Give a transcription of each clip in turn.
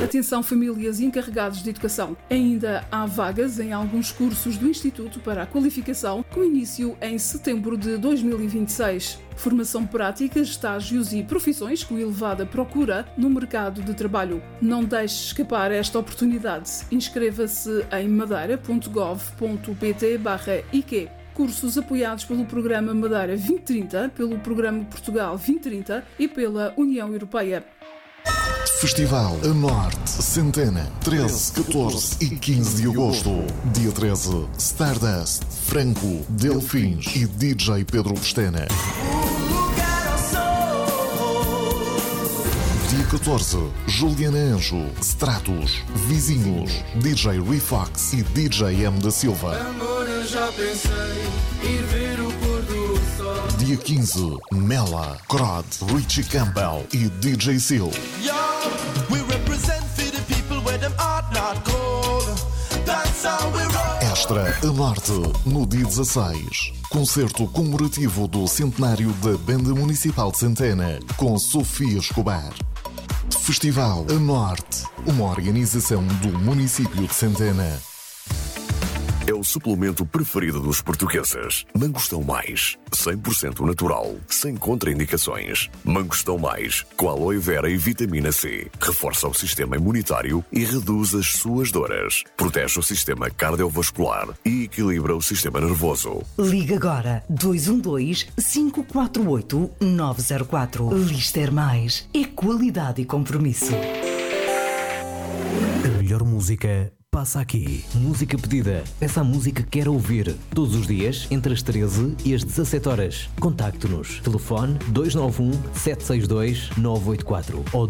Atenção famílias e encarregados de educação. Ainda há vagas em alguns cursos do Instituto para a Qualificação, com início em setembro de 2026. Formação prática, estágios e profissões com elevada procura no mercado de trabalho. Não deixe escapar esta oportunidade. Inscreva-se em madeira.gov.pt/IQ. Cursos apoiados pelo Programa Madeira 2030, pelo Programa Portugal 2030 e pela União Europeia. Festival A Norte Centena, 13, 14 e 15 de agosto. Dia 13, Stardust, Franco, Delfins e DJ Pedro Pestana. Dia 14, Juliana Anjo, Stratos, Vizinhos, DJ Refox e DJ M da Silva. Amor, eu já pensei ir ver o pôr do sol. Dia 15, Mela, Crod, Richie Campbell e DJ Seal. Extra a Norte, no dia 16. Concerto comemorativo do centenário da Banda Municipal de Centena, com Sofia Escobar. Festival A Norte, uma organização do município de Centena. É o suplemento preferido dos portugueses. Mangostão Mais, 100% natural, sem contraindicações. Mangostão Mais, com aloe vera e vitamina C. Reforça o sistema imunitário e reduz as suas dores. Protege o sistema cardiovascular e equilibra o sistema nervoso. Liga agora 212-548-904. Lister Mais é qualidade e compromisso. A melhor música passa aqui. Música pedida. Peça a música que quer ouvir. Todos os dias, entre as 13 e as 17 horas. Contacte-nos. Telefone 291-762-984 ou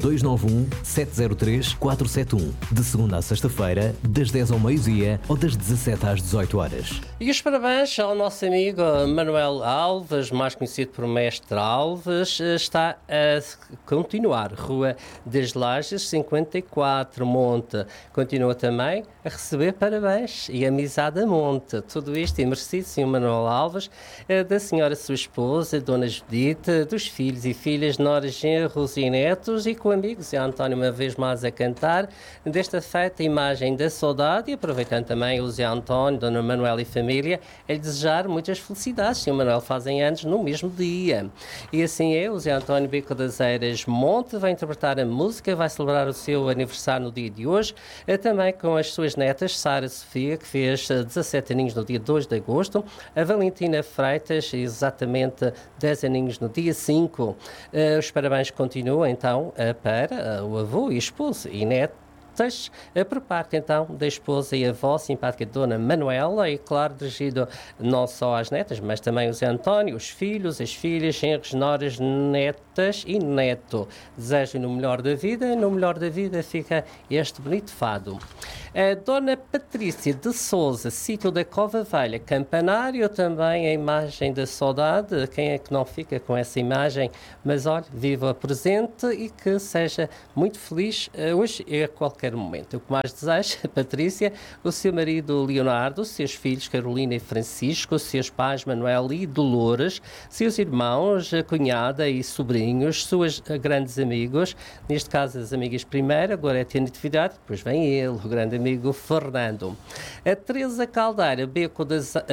291-703-471. De segunda a sexta-feira, das 10 ao meio-dia ou das 17 às 18 horas. E os parabéns ao nosso amigo Manuel Alves, mais conhecido por Mestre Alves. Está a continuar. Rua das Lajes, 54, Monte. Continua também a receber parabéns e amizade a monte. Tudo isto é merecido, Sr. Manuel Alves, da senhora sua esposa, Dona Judite, dos filhos e filhas, noras, genros e netos, e com amigos, e António uma vez mais a cantar desta feita imagem da saudade, e aproveitando também o Zé António, Dona Manuel e família, a lhe desejar muitas felicidades. Sr. Manuel fazem anos no mesmo dia. E assim é, o Zé António Bico das Eiras Monte vai interpretar a música, vai celebrar o seu aniversário no dia de hoje, também com as suas netas, Sara Sofia, que fez 17 aninhos no dia 2 de agosto, a Valentina Freitas, exatamente 10 aninhos no dia 5. Os parabéns continuam então para o avô e esposo e neto, por parte então da esposa e avó simpática Dona Manuela, e claro, dirigido não só às netas, mas também os António, os filhos, as filhas, genros, noras, netas e neto. Desejo no melhor da vida, e no melhor da vida fica este bonito fado. A Dona Patrícia de Sousa, sítio da Cova Velha, Campanário, também a imagem da saudade. Quem é que não fica com essa imagem? Mas olha, viva presente e que seja muito feliz hoje e a qualquer momento. O que mais desejo, Patrícia, o seu marido Leonardo, os seus filhos Carolina e Francisco, os seus pais Manuel e Dolores, seus irmãos, a cunhada e sobrinhos, suas grandes amigos, neste caso as amigas primeiro, agora é a Natividade, depois vem ele, o grande amigo Fernando. A Teresa Caldeira, Beco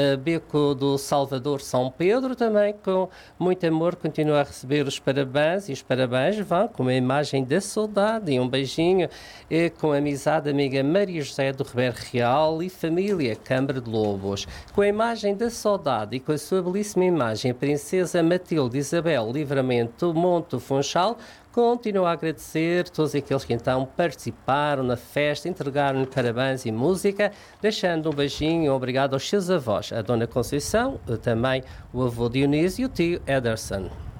do Salvador São Pedro, também com muito amor, continua a receber os parabéns, e os parabéns vão com uma imagem da saudade e um beijinho com a amizade amiga Maria José do Ribeiro Real e família Câmara de Lobos. Com a imagem da saudade e com a sua belíssima imagem, a princesa Matilde Isabel Livramento Monte Funchal, continuo a agradecer todos aqueles que então participaram na festa, entregaram-lhe parabéns e música, deixando um beijinho obrigado aos seus avós, a Dona Conceição, também o avô Dionísio e o tio Ederson.